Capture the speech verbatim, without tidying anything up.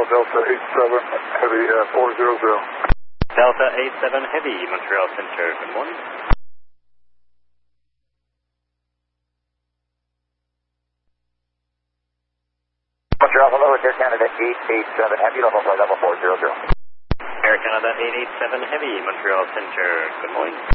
Delta eight seven Heavy uh, four zero zero. Delta eight seven Heavy, Montreal Center, good morning. Montreal, hello, it's Air Canada eight eight seven Heavy, level flight level four zero zero. Air Canada eight eight seven Heavy, Montreal Center, good morning.